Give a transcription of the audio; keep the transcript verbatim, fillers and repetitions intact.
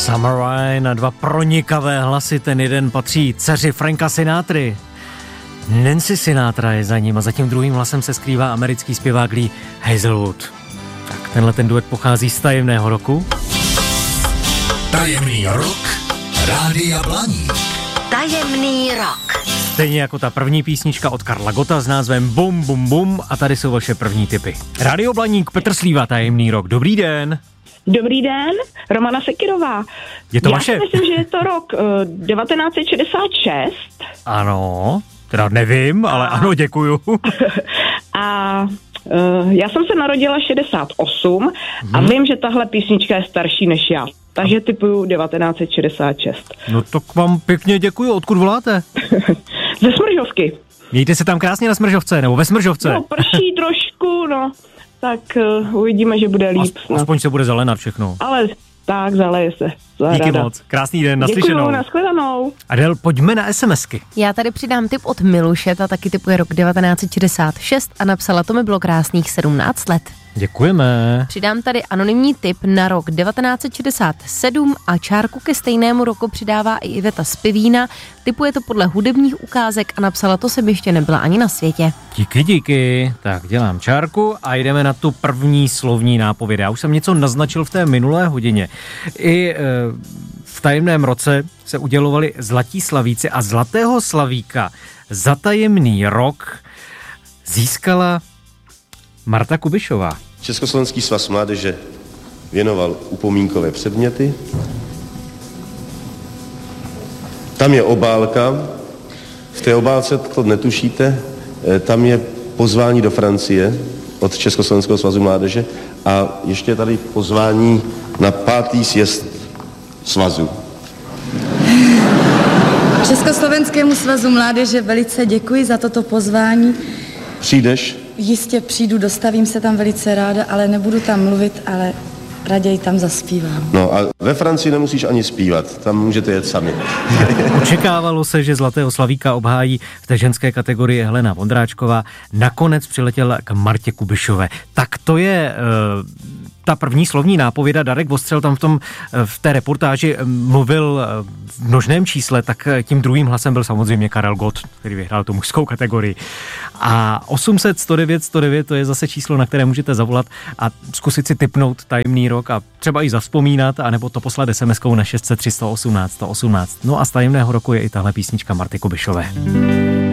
Summer Rain a dva pronikavé hlasy, ten jeden patří dceři Franka Sinatry. Nancy Sinatra je za ním a za tím druhým hlasem se skrývá americký zpěvák Lee Hazelwood. Tak tenhle ten duet pochází z tajemného roku. Tajemný rok Rádia Blaník. Tajemný rok. Stejně jako ta první písnička od Karla Gotta s názvem Bum Bum Bum a tady jsou vaše první tipy. Rádio Blaník, Petr Slíva, Tajemný rok. Dobrý den. Dobrý den, Romana Sekirová. Je to Já vaše? Já si myslím, že je to rok uh, devatenáct set šedesát šest. Ano, teda nevím, ale a... ano, děkuju. A uh, já jsem se narodila šedesát osm hmm. a vím, že tahle písnička je starší než já. Takže typuju devatenáct set šedesát šest. No tak vám pěkně děkuju. Odkud voláte? Ze Smržovky. Mějte se tam krásně na Smržovce, nebo ve Smržovce. No, prší trošku, no. Tak uh, uvidíme, že bude líp. As, aspoň se bude zelenat všechno. Ale tak, zaleje se. Zahrada. Díky moc. Krásný den, naslyšenou. Děkuju, nashledanou. Adel, pojďme na SMSky. Já tady přidám tip od Miluše, ta taky tipuje rok devatenáct set šedesát šest a napsala, to mi bylo krásných sedmnáct let. Děkujeme. Přidám tady anonymní tip na rok devatenáct set šedesát sedm a čárku ke stejnému roku přidává i Iveta z Pivína. Tipuje to podle hudebních ukázek a napsala, to jsem ještě nebyla ani na světě. Díky, díky. Tak dělám čárku a jdeme na tu první slovní nápověd. Já už jsem něco naznačil v té minulé hodině. I e, v tajemném roce se udělovali zlatí slavíci a zlatého slavíka za tajemný rok získala Marta Kubišová. Československý svaz mládeže věnoval upomínkové předměty. Tam je obálka. V té obálce, to netušíte, tam je pozvání do Francie od Československého svazu mládeže a ještě tady pozvání na pátý sjezd svazu. Československému svazu mládeže velice děkuji za toto pozvání. Přijdeš? Jistě přijdu, dostavím se tam velice ráda, ale nebudu tam mluvit, ale raději tam zaspívám. No a ve Francii nemusíš ani zpívat, tam můžete jet sami. Očekávalo se, že zlatého slavíka obhájí v té ženské kategorii Helena Vondráčková. Nakonec přiletěla k Martě Kubišové. Tak to je uh, ta první slovní nápověda. Darek Vostřel tam v, tom, v té reportáži mluvil v množném čísle, tak tím druhým hlasem byl samozřejmě Karel Gott, který vyhrál tu mužskou kategorii. A osm set sto devět sto devět to je zase číslo, na které můžete zavolat a zkusit si tipnout tajemný rok a třeba i zavzpomínat, anebo to poslat es em eskou na šest set tři sto osmnáct sto osmnáct. No a z tajemného roku je i tahle písnička Marty Kubišové.